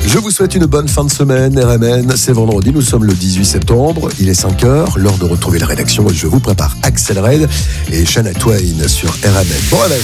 Je vous souhaite une bonne fin de semaine, RMN. C'est vendredi, nous sommes le 18 septembre. Il est 5h, l'heure de retrouver la rédaction. Et je vous prépare Axel Red et Shania Twain sur RMN. Bon réveil.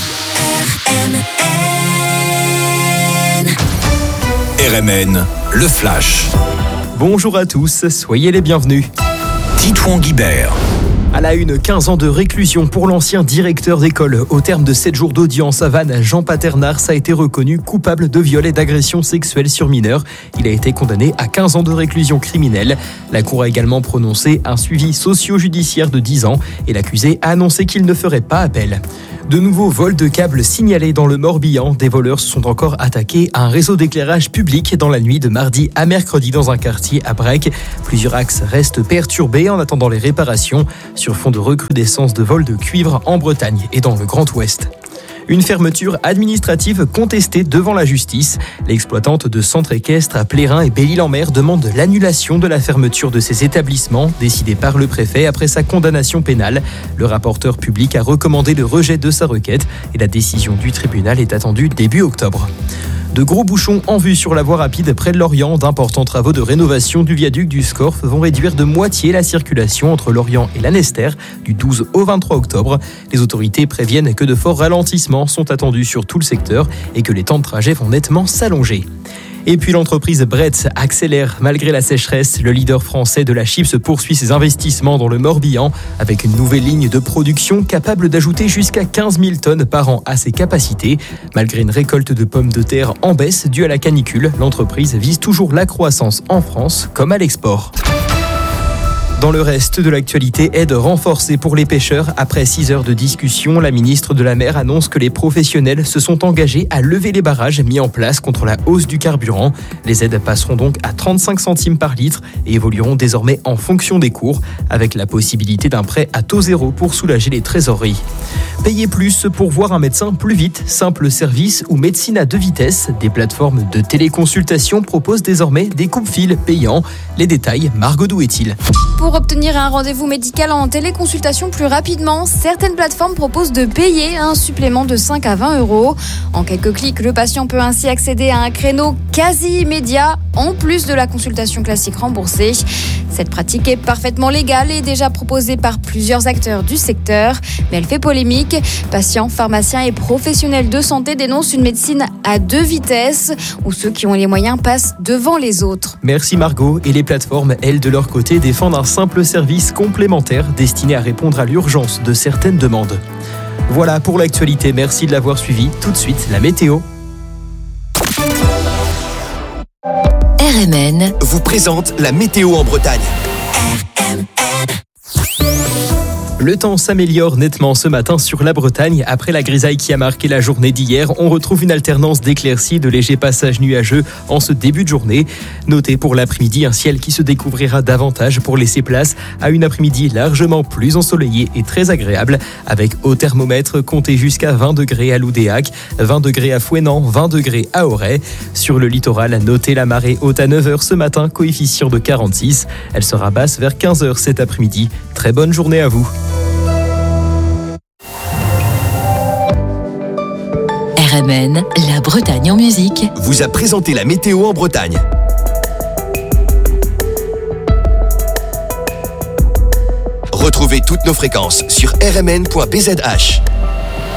RMN, le Flash. Bonjour à tous, soyez les bienvenus. Titouan Guibert. À la une, 15 ans de réclusion pour l'ancien directeur d'école. Au terme de 7 jours d'audience à Vannes, Jean Paternars a été reconnu coupable de viol et d'agression sexuelle sur mineurs. Il a été condamné à 15 ans de réclusion criminelle. La Cour a également prononcé un suivi socio-judiciaire de 10 ans et l'accusé a annoncé qu'il ne ferait pas appel. De nouveaux vols de câbles signalés dans le Morbihan. Des voleurs se sont encore attaqués à un réseau d'éclairage public dans la nuit de mardi à mercredi dans un quartier à Brec. Plusieurs axes restent perturbés en attendant les réparations sur fond de recrudescence de vols de cuivre en Bretagne et dans le Grand Ouest. Une fermeture administrative contestée devant la justice. L'exploitante de centres équestres à Plérin et Belle-Île-en-Mer demande l'annulation de la fermeture de ces établissements, décidée par le préfet après sa condamnation pénale. Le rapporteur public a recommandé le rejet de sa requête et la décision du tribunal est attendue début octobre. De gros bouchons en vue sur la voie rapide près de Lorient. D'importants travaux de rénovation du viaduc du Scorff vont réduire de moitié la circulation entre Lorient et Lanester du 12 au 23 octobre. Les autorités préviennent que de forts ralentissements sont attendus sur tout le secteur et que les temps de trajet vont nettement s'allonger. Et puis l'entreprise Bretz accélère malgré la sécheresse. Le leader français de la chips poursuit ses investissements dans le Morbihan avec une nouvelle ligne de production capable d'ajouter jusqu'à 15 000 tonnes par an à ses capacités. Malgré une récolte de pommes de terre en baisse due à la canicule, l'entreprise vise toujours la croissance en France comme à l'export. Dans le reste de l'actualité, aide renforcée pour les pêcheurs. Après 6 heures de discussion, la ministre de la Mer annonce que les professionnels se sont engagés à lever les barrages mis en place contre la hausse du carburant. Les aides passeront donc à 35 centimes par litre et évolueront désormais en fonction des cours, avec la possibilité d'un prêt à taux zéro pour soulager les trésoreries. Payer plus pour voir un médecin plus vite, simple service ou médecine à 2 vitesses. Des plateformes de téléconsultation proposent désormais des coupe-fils payants. Les détails, Margot Douet-il. Pour obtenir un rendez-vous médical en téléconsultation plus rapidement, certaines plateformes proposent de payer un supplément de 5 à 20 euros. En quelques clics, le patient peut ainsi accéder à un créneau quasi immédiat, en plus de la consultation classique remboursée. Cette pratique est parfaitement légale et déjà proposée par plusieurs acteurs du secteur, mais elle fait polémique. Patients, pharmaciens et professionnels de santé dénoncent une médecine à 2 vitesses, où ceux qui ont les moyens passent devant les autres. Merci Margot. Et les plateformes, elles, de leur côté, défendent un simple service complémentaire destiné à répondre à l'urgence de certaines demandes. Voilà pour l'actualité, merci de l'avoir suivi. Tout de suite, la météo. RMN vous présente la météo en Bretagne. Le temps s'améliore nettement ce matin sur la Bretagne. Après la grisaille qui a marqué la journée d'hier, on retrouve une alternance d'éclaircies, de légers passages nuageux en ce début de journée. Notez pour l'après-midi un ciel qui se découvrira davantage pour laisser place à une après-midi largement plus ensoleillée et très agréable, avec au thermomètre compté jusqu'à 20 degrés à Loudéac, 20 degrés à Fouesnant, 20 degrés à Auray. Sur le littoral, notez la marée haute à 9h ce matin, coefficient de 46. Elle sera basse vers 15h cet après-midi. Très bonne journée à vous. RMN, la Bretagne en musique, vous a présenté la météo en Bretagne. Retrouvez toutes nos fréquences sur rmn.bzh.